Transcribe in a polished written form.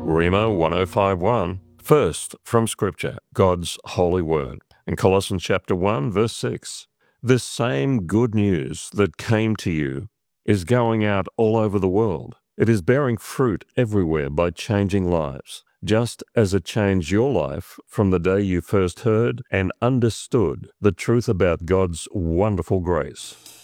Rhema 1051. First, from Scripture, God's holy word. In Colossians chapter 1, verse 6, this same good news that came to you is going out all over the world. It is bearing fruit everywhere by changing lives, just as it changed your life from the day you first heard and understood the truth about God's wonderful grace.